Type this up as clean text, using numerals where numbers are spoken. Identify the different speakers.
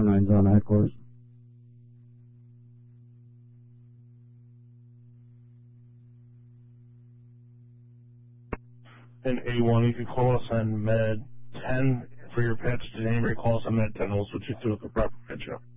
Speaker 1: 9's on headquarters.
Speaker 2: And A1, you can call us on Med 10 for your pitch. Did anybody call us on Med 10? We'll switch you to the proper pitch.